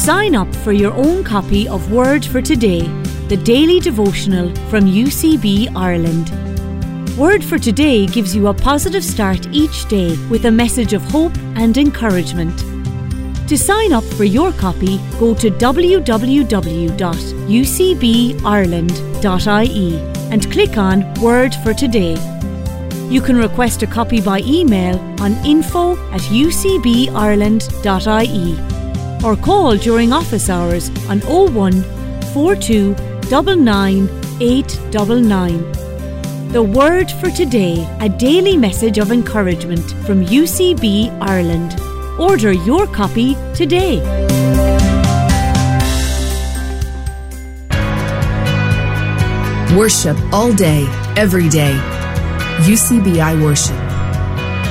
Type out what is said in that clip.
Sign up for your own copy of Word for Today, the daily devotional from UCB Ireland. Word for Today gives you a positive start each day with a message of hope and encouragement. To sign up for your copy, go to www.ucbireland.ie and click on Word for Today. You can request a copy by email on info@ucbireland.ie or call during office hours on 01 42 99 899. The Word for Today, a daily message of encouragement from UCB Ireland. Order your copy today. Worship all day, every day. UCBI Worship.